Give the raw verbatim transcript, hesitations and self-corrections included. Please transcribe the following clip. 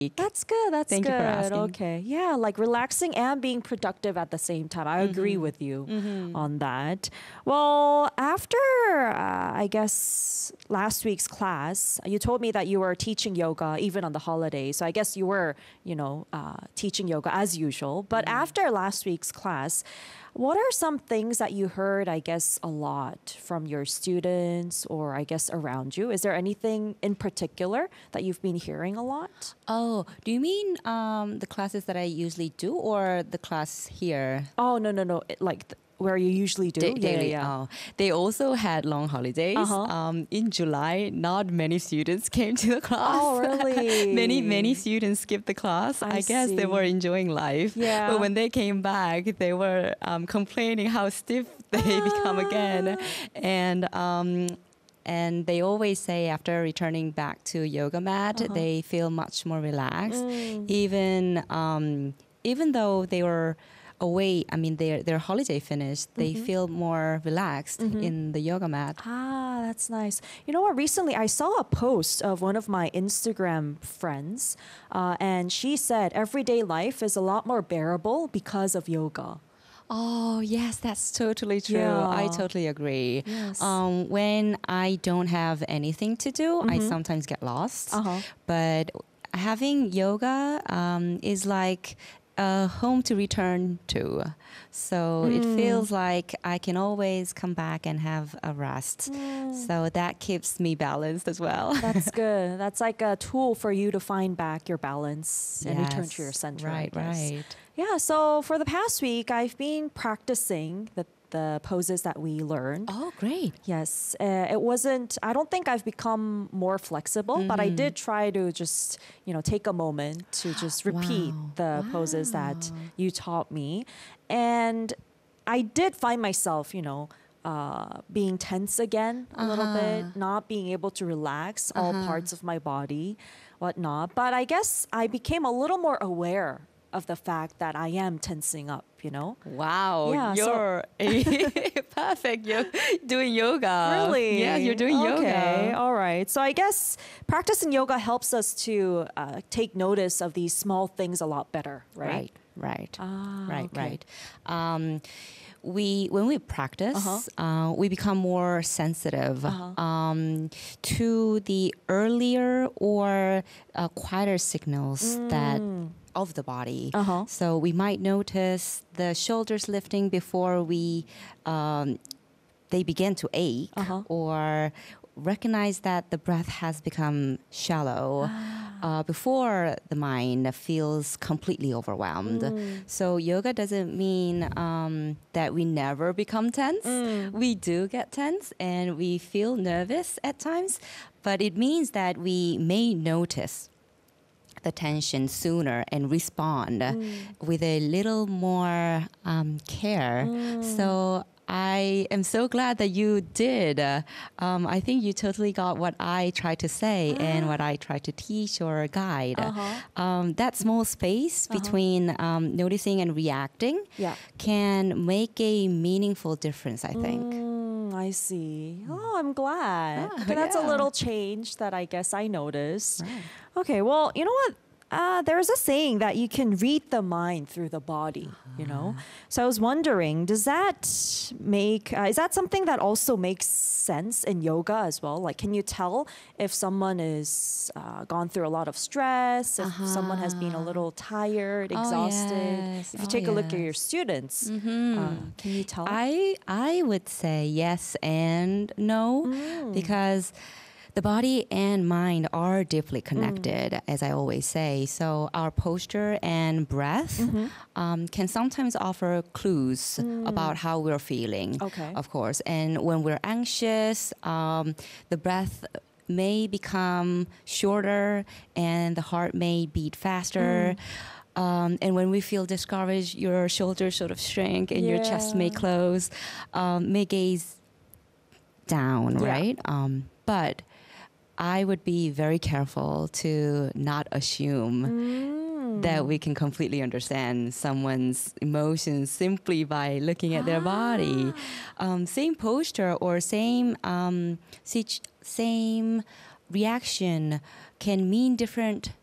That's good. That's Thank good. you for asking. Okay. Yeah, like relaxing and being productive at the same time. I agree Mm-hmm. with you Mm-hmm. on that. Well, after uh, I guess last week's class, you told me that you were teaching yoga even on the holidays. So I guess you were, you know, uh, teaching yoga as usual. But after last week's class, what are some things that you heard, I guess, a lot from your students or I guess around you? Is there anything in particular that you've been hearing a lot? Oh, do you mean um, the classes that I usually do or the class here? Oh, no, no, no. It, like th- where you usually do? Da- yeah, yeah, daily. yeah. Oh, they also had long holidays. Uh-huh. Um, in July, not many students came to the class. Oh, really? many many students skipped the class. I I, guess they were see. enjoying life. Yeah. But when they came back, they were um, complaining how stiff they become again, and. Um, and they always say after returning back to yoga mat, Uh-huh. they feel much more relaxed. Mm. Even um, even though they were away, I mean their their holiday finished, they Mhm. feel more relaxed Mhm. in the yoga mat. Ah, that's nice. You know what? Recently, I saw a post of one of my Instagram friends, uh, and she said everyday life is a lot more bearable because of yoga. Oh yes, that's totally true. Yeah. I totally agree. Yes. Um, when I don't have anything to do, I Mhm. sometimes get lost. Uh-huh. But having yoga um, is like a home to return to. So it Mm. feels like I can always come back and have a rest. So that keeps me balanced as well. That's good. That's like a tool for you to find back your balance and return to your Yes, center. I Right, guess. right. Yeah, so for the past week, I've been practicing the, the poses that we learned. Oh, great. Yes, uh, it wasn't, I don't think I've become more flexible, but I Mhm. did try to just, you know, take a moment to just repeat Wow. the poses that Wow. you taught me. And I did find myself, you know, uh, being tense again a little bit, Uh-huh. not being able to relax all Uh-huh. parts of my body, whatnot. But I guess I became a little more aware of the fact that I am tensing up, you know? Wow, Yeah, so- you're a perfect. You're doing yoga. Really? Yeah, you're doing okay, yoga. all right. So I guess practicing yoga helps us to uh, take notice of these small things a lot better, right? Right, right, Ah, right, okay. right. Um, we when we practice, Uh-huh. uh, we become more sensitive Uh-huh. um, to the earlier or uh, quieter signals that of the body. Uh-huh. So we might notice the shoulders lifting before we um, they begin to ache, Uh-huh. or recognize that the breath has become shallow uh, before the mind feels completely overwhelmed. So yoga doesn't mean um, that we never become tense. We do get tense and we feel nervous at times, but it means that we may notice the tension sooner and respond with a little more um, care. So I am so glad that you did. Uh, um, I think you totally got what I tried to say and what I tried to teach or guide. Uh-huh. Um, that small space between um, noticing and reacting Yeah. can make a meaningful difference, I think. Mm, I see. Oh, I'm glad. Ah, Okay, that's a yeah. little change that I guess I noticed. Okay, well, you know what? Uh, there's a saying that you can read the mind through the body, you know? So I was wondering, does that make, uh, is that something that also makes sense in yoga as well? Like, can you tell if someone is uh, gone through a lot of stress, if someone has been a little tired, Oh, exhausted? yes. If you Oh, take a look at your yes. students, uh, can you tell? I I would say yes and no, Mm. because the body and mind are deeply Mm. connected, as I always say. So our posture and breath Mm-hmm. um, can sometimes offer clues about how we're feeling, Mm. Okay. of course. And when we're anxious, um, the breath may become shorter and the heart may beat faster. Mm. Um, and when we feel discouraged, your shoulders sort of shrink and your chest may Yeah. close, um, may gaze down, Yeah. right? Um, but I would be very careful to not assume Mm. that we can completely understand someone's emotions simply by looking at their body. Um, same posture or same um, situ- same reaction can mean different